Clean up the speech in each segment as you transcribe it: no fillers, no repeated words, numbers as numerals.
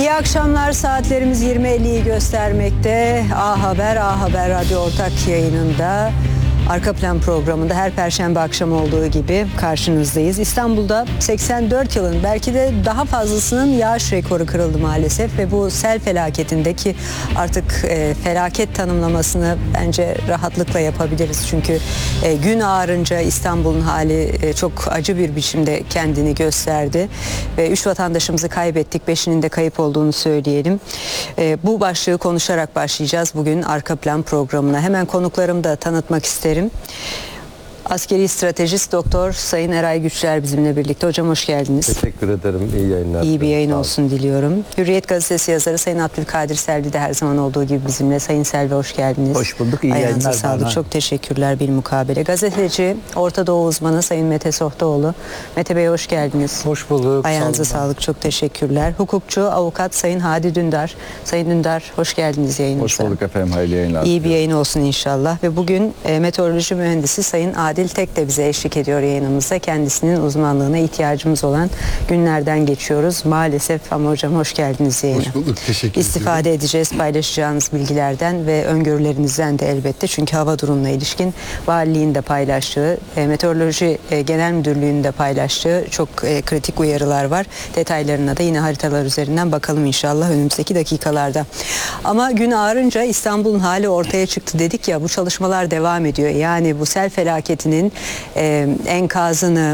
İyi akşamlar, saatlerimiz 20.50'yi göstermekte. A Haber Radyo Ortak yayınında Arka Plan programında her perşembe akşamı olduğu gibi karşınızdayız. İstanbul'da 84 yılın belki de daha fazlasının yağış rekoru kırıldı maalesef ve bu sel felaketindeki artık felaket tanımlamasını bence rahatlıkla yapabiliriz. Çünkü gün ağarınca İstanbul'un hali çok acı bir biçimde kendini gösterdi ve 3 vatandaşımızı kaybettik, 5'inin de kayıp olduğunu söyleyelim. Bu başlığı konuşarak başlayacağız bugün Arka Plan programına. Hemen konuklarımı da tanıtmak isterim. Askeri stratejist Doktor Sayın Eray Güçler bizimle birlikte. Hocam hoş geldiniz. Teşekkür ederim. İyi yayınlar. İyi bir yayın olsun diliyorum. Hürriyet Gazetesi yazarı Sayın Abdülkadir Selvi de her zaman olduğu gibi bizimle. Sayın Selvi hoş geldiniz. Hoş bulduk. İyi Ayağınıza yayınlar. sağlık. Bana. Çok teşekkürler bir mukabele. Gazeteci, Orta Doğu uzmanı Sayın Mete Sohtaoğlu. Mete Bey hoş geldiniz. Hoş bulduk. Ayağınıza sağlık. Çok teşekkürler. Hukukçu, avukat Sayın Hadi Dündar. Sayın Dündar hoş geldiniz yayınımıza. Hoş bulduk efendim. Hayırlı yayınlar. İyi bir yayın olsun inşallah. Ve bugün meteoroloji mühendisi Sayın Adil Tek de bize eşlik ediyor yayınımızda. Kendisinin uzmanlığına ihtiyacımız olan günlerden geçiyoruz. Maalesef ama hocam hoş geldiniz yayına. Hoş bulduk. Teşekkür İstifade edeceğiz paylaşacağınız bilgilerden ve öngörülerinizden de elbette. Çünkü hava durumuna ilişkin valiliğin de paylaştığı, Meteoroloji Genel Müdürlüğü'nün de paylaştığı çok kritik uyarılar var. Detaylarına da yine haritalar üzerinden bakalım inşallah önümüzdeki dakikalarda. Ama gün ağarınca İstanbul'un hali ortaya çıktı dedik ya, bu çalışmalar devam ediyor. Yani bu sel felaketinin enkazını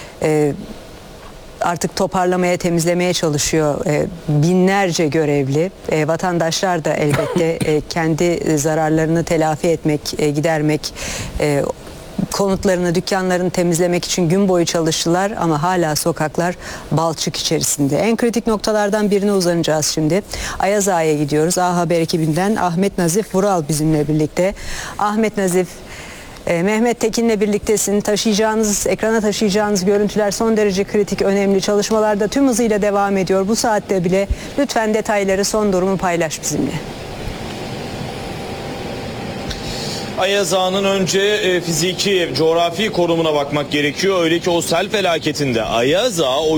artık toparlamaya, temizlemeye çalışıyor binlerce görevli. Vatandaşlar da elbette kendi zararlarını telafi etmek, gidermek, konutlarını, dükkanlarını temizlemek için gün boyu çalıştılar ama hala sokaklar balçık içerisinde. En kritik noktalardan birine uzanacağız şimdi. Ayaz Ağa'ya gidiyoruz. A Haber ekibinden Ahmet Nazif Vural bizimle birlikte. Ahmet Nazif, Mehmet Tekin'le birliktesin. Ekrana taşıyacağınız görüntüler son derece kritik, önemli. Çalışmalar da tüm hızıyla devam ediyor. Bu saatte bile lütfen detayları, son durumu paylaş bizimle. Ayaz Ağa'nın önce fiziki, coğrafi konumuna bakmak gerekiyor. Öyle ki o sel felaketinde Ayaz Ağa